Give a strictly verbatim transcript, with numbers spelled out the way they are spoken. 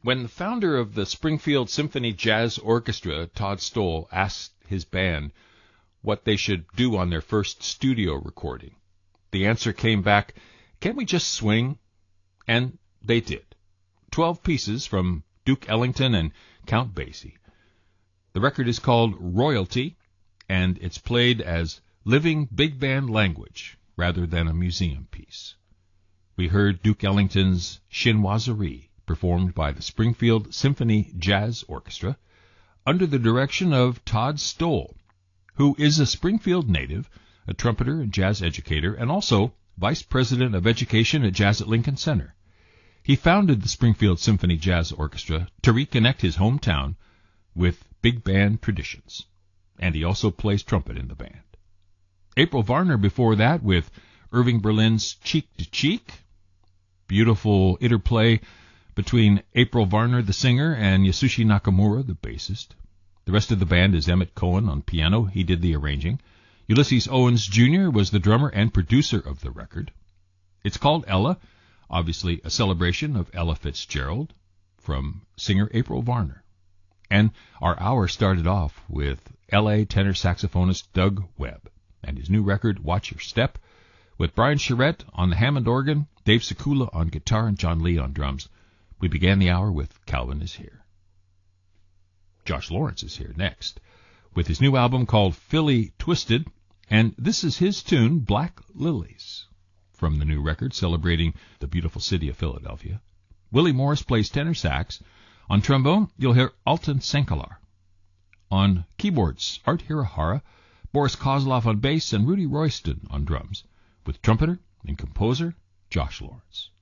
When the founder of the Springfield Symphony Jazz Orchestra, Todd Stoll, asked his band what they should do on their first studio recording, the answer came back, "Can't we just swing?" And they did. Twelve pieces from Duke Ellington and Count Basie. The record is called Royalty, and it's played as living big band language rather than a museum piece. We heard Duke Ellington's Chinoiserie, performed by the Springfield Symphony Jazz Orchestra, under the direction of Todd Stoll, who is a Springfield native, a trumpeter and jazz educator, and also Vice President of Education at Jazz at Lincoln Center. He founded the Springfield Symphony Jazz Orchestra to reconnect his hometown with big band traditions, and he also plays trumpet in the band. April Varner before that with Irving Berlin's Cheek to Cheek, beautiful interplay between April Varner, the singer, and Yasushi Nakamura, the bassist. The rest of the band is Emmett Cohen on piano. He did the arranging. Ulysses Owens Junior was the drummer and producer of the record. It's called Ella, obviously a celebration of Ella Fitzgerald from singer April Varner. And our hour started off with L A tenor saxophonist Doug Webb and his new record, Watch Your Step, with Brian Charette on the Hammond organ, Dave Sekula on guitar, and John Lee on drums. We began the hour with Calvin Is Here. Josh Lawrence is here next with his new album called Philly Twisted, and this is his tune, Black Lilies, from the new record celebrating the beautiful city of Philadelphia. Willie Morris plays tenor sax. On trombone, you'll hear Alton Sankalar. On keyboards, Art Hirahara, Boris Kozlov on bass, and Rudy Royston on drums, with trumpeter and composer Josh Lawrence.